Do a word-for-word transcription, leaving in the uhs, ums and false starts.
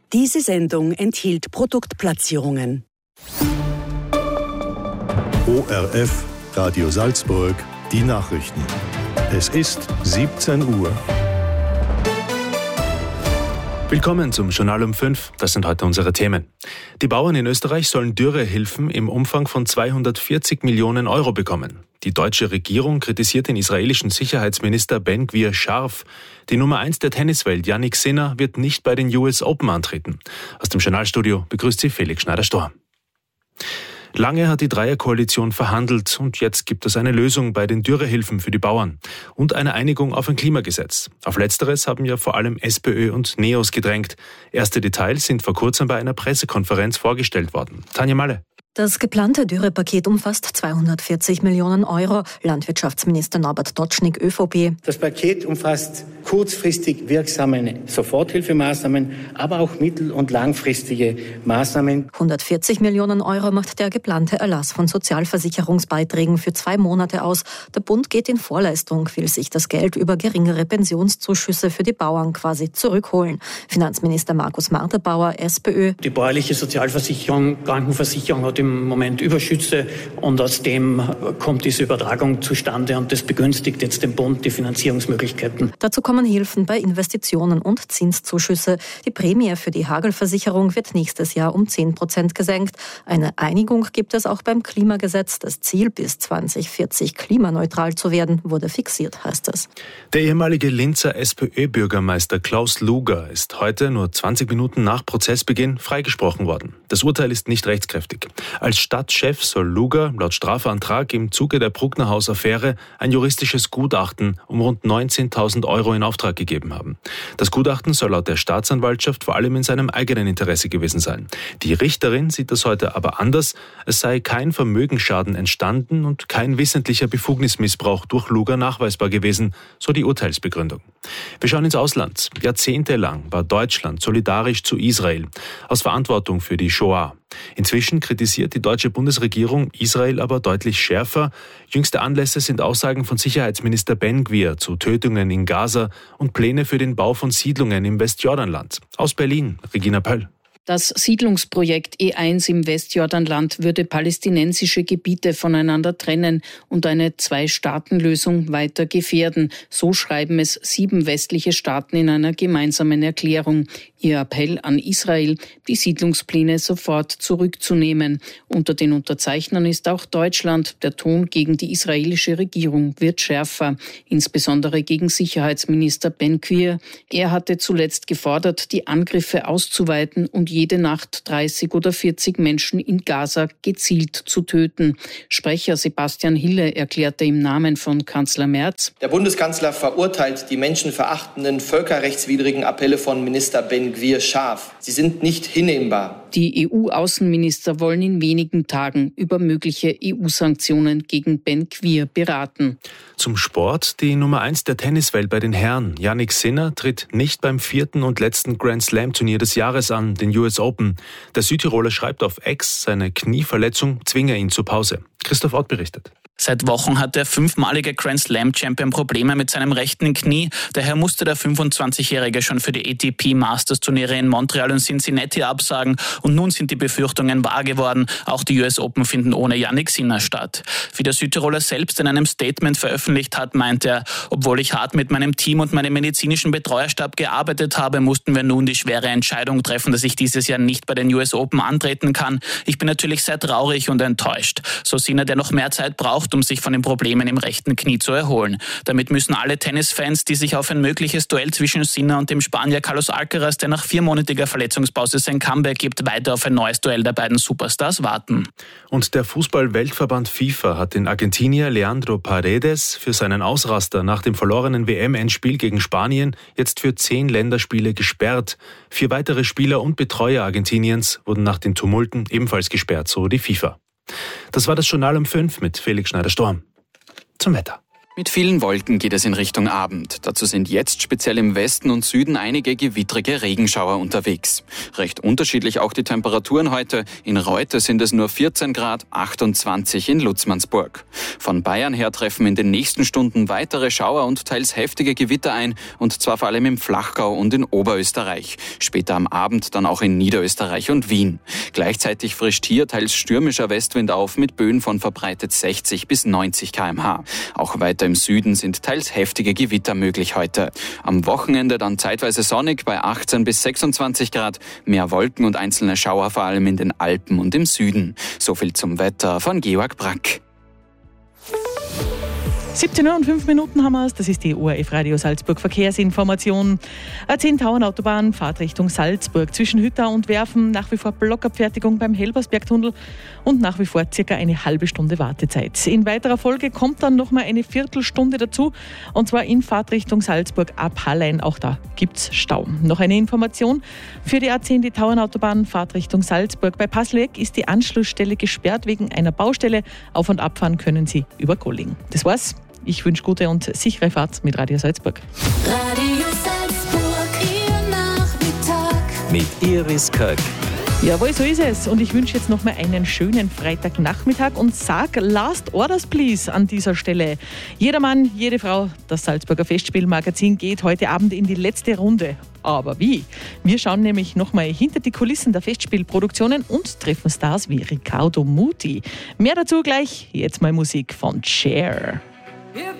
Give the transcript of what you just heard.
Diese Sendung enthielt Produktplatzierungen. O R F, Radio Salzburg, die Nachrichten. Es ist siebzehn Uhr. Willkommen zum Journal um fünf. Das sind heute unsere Themen. Die Bauern in Österreich sollen Dürrehilfen im Umfang von zweihundertvierzig Millionen Euro bekommen. Die deutsche Regierung kritisiert den israelischen Sicherheitsminister Ben Gvir scharf. Die Nummer eins der Tenniswelt, Jannik Sinner, wird nicht bei den U S Open antreten. Aus dem Journalstudio begrüßt sie Felix Schneider-Storr. Lange hat die Dreierkoalition verhandelt und jetzt gibt es eine Lösung bei den Dürrehilfen für die Bauern und eine Einigung auf ein Klimagesetz. Auf Letzteres haben ja vor allem SPÖ und NEOS gedrängt. Erste Details sind vor kurzem bei einer Pressekonferenz vorgestellt worden. Tanja Malle. Das geplante Dürrepaket umfasst zweihundertvierzig Millionen Euro. Landwirtschaftsminister Norbert Dotschnig, ÖVP. Das Paket umfasst kurzfristig wirksame Soforthilfemaßnahmen, aber auch mittel- und langfristige Maßnahmen. hundertvierzig Millionen Euro macht der geplante Erlass von Sozialversicherungsbeiträgen für zwei Monate aus. Der Bund geht in Vorleistung, will sich das Geld über geringere Pensionszuschüsse für die Bauern quasi zurückholen. Finanzminister Markus Marterbauer, SPÖ. Die bäuerliche Sozialversicherung, Krankenversicherung hat im Moment Überschüsse und aus dem kommt diese Übertragung zustande und das begünstigt jetzt den Bund die Finanzierungsmöglichkeiten. Dazu kommen Hilfen bei Investitionen und Zinszuschüsse. Die Prämie für die Hagelversicherung wird nächstes Jahr um zehn Prozent gesenkt. Eine Einigung gibt es auch beim Klimagesetz. Das Ziel, bis zweitausendvierzig klimaneutral zu werden, wurde fixiert, heißt es. Der ehemalige Linzer SPÖ-Bürgermeister Klaus Luger ist heute, nur zwanzig Minuten nach Prozessbeginn, freigesprochen worden. Das Urteil ist nicht rechtskräftig. Als Stadtchef soll Luger laut Strafantrag im Zuge der Brucknerhaus-Affäre ein juristisches Gutachten um rund neunzehntausend Euro in Auftrag gegeben haben. Das Gutachten soll laut der Staatsanwaltschaft vor allem in seinem eigenen Interesse gewesen sein. Die Richterin sieht das heute aber anders. Es sei kein Vermögensschaden entstanden und kein wissentlicher Befugnismissbrauch durch Luger nachweisbar gewesen, so die Urteilsbegründung. Wir schauen ins Ausland. Jahrzehntelang war Deutschland solidarisch zu Israel, aus Verantwortung für die Shoah. Inzwischen kritisiert die deutsche Bundesregierung Israel aber deutlich schärfer. Jüngste Anlässe sind Aussagen von Sicherheitsminister Ben Gvir zu Tötungen in Gaza und Pläne für den Bau von Siedlungen im Westjordanland. Aus Berlin, Regina Pöll. Das Siedlungsprojekt E eins im Westjordanland würde palästinensische Gebiete voneinander trennen und eine Zwei-Staaten-Lösung weiter gefährden. So schreiben es sieben westliche Staaten in einer gemeinsamen Erklärung. Ihr Appell an Israel, die Siedlungspläne sofort zurückzunehmen. Unter den Unterzeichnern ist auch Deutschland. Der Ton gegen die israelische Regierung wird schärfer, insbesondere gegen Sicherheitsminister Ben Gvir. Er hatte zuletzt gefordert, die Angriffe auszuweiten und jede Nacht dreißig oder vierzig Menschen in Gaza gezielt zu töten. Sprecher Sebastian Hille erklärte im Namen von Kanzler Merz: Der Bundeskanzler verurteilt die menschenverachtenden, völkerrechtswidrigen Appelle von Minister Ben Gvir scharf. Sie sind nicht hinnehmbar. Die E U-Außenminister wollen in wenigen Tagen über mögliche E U-Sanktionen gegen Ben Gvir beraten. Zum Sport. Die Nummer eins der Tenniswelt bei den Herren, Jannik Sinner, tritt nicht beim vierten und letzten Grand Slam-Turnier des Jahres an, den U S Open. Der Südtiroler schreibt auf X, seine Knieverletzung zwinge ihn zur Pause. Christoph Ott berichtet. Seit Wochen hat der fünfmalige Grand Slam Champion Probleme mit seinem rechten Knie. Daher musste der fünfundzwanzigjährige schon für die A T P Masters Turniere in Montreal und Cincinnati absagen. Und nun sind die Befürchtungen wahr geworden. Auch die U S Open finden ohne Jannik Sinner statt. Wie der Südtiroler selbst in einem Statement veröffentlicht hat, meint er: Obwohl ich hart mit meinem Team und meinem medizinischen Betreuerstab gearbeitet habe, mussten wir nun die schwere Entscheidung treffen, dass ich dieses Jahr nicht bei den U S Open antreten kann. Ich bin natürlich sehr traurig und enttäuscht. So Sinner, der noch mehr Zeit braucht, um sich von den Problemen im rechten Knie zu erholen. Damit müssen alle Tennisfans, die sich auf ein mögliches Duell zwischen Sinner und dem Spanier Carlos Alcaraz, der nach viermonatiger Verletzungspause sein Comeback gibt, weiter auf ein neues Duell der beiden Superstars warten. Und der Fußball-Weltverband FIFA hat den Argentinier Leandro Paredes für seinen Ausraster nach dem verlorenen W M-Endspiel gegen Spanien jetzt für zehn Länderspiele gesperrt. Vier weitere Spieler und Betreuer Argentiniens wurden nach den Tumulten ebenfalls gesperrt, so die FIFA. Das war das Journal um fünf mit Felix Schneider-Storm. Zum Wetter. Mit vielen Wolken geht es in Richtung Abend. Dazu sind jetzt speziell im Westen und Süden einige gewittrige Regenschauer unterwegs. Recht unterschiedlich auch die Temperaturen heute. In Reute sind es nur vierzehn Grad, achtundzwanzig in Lutzmannsburg. Von Bayern her treffen in den nächsten Stunden weitere Schauer und teils heftige Gewitter ein, und zwar vor allem im Flachgau und in Oberösterreich. Später am Abend dann auch in Niederösterreich und Wien. Gleichzeitig frischt hier teils stürmischer Westwind auf mit Böen von verbreitet sechzig bis neunzig Kilometer pro Stunde. Auch weiter im Süden sind teils heftige Gewitter möglich heute. Am Wochenende dann zeitweise sonnig bei achtzehn bis sechsundzwanzig Grad. Mehr Wolken und einzelne Schauer vor allem in den Alpen und im Süden. So viel zum Wetter von Georg Brack. siebzehn Uhr und fünf Minuten haben wir es. Das ist die O R F Radio Salzburg Verkehrsinformation. A zehn Tauernautobahn, Fahrt Richtung Salzburg. Zwischen Hütta und Werfen nach wie vor Blockabfertigung beim Helbersbergtunnel und nach wie vor circa eine halbe Stunde Wartezeit. In weiterer Folge kommt dann noch mal eine Viertelstunde dazu, und zwar in Fahrt Richtung Salzburg ab Hallein. Auch da gibt's Stau. Noch eine Information für die A zehn, die Tauernautobahn, Fahrt Richtung Salzburg. Bei Pasleck ist die Anschlussstelle gesperrt wegen einer Baustelle. Auf- und abfahren können Sie über Golling. Das war's. Ich wünsche gute und sichere Fahrt mit Radio Salzburg. Radio Salzburg, Ihr Nachmittag. Mit Iris Köck. Jawohl, so ist es. Und ich wünsche jetzt noch mal einen schönen Freitagnachmittag und sag Last Orders Please an dieser Stelle. Jeder Mann, jede Frau, das Salzburger Festspielmagazin geht heute Abend in die letzte Runde. Aber wie? Wir schauen nämlich noch mal hinter die Kulissen der Festspielproduktionen und treffen Stars wie Riccardo Muti. Mehr dazu gleich. Jetzt mal Musik von Cher.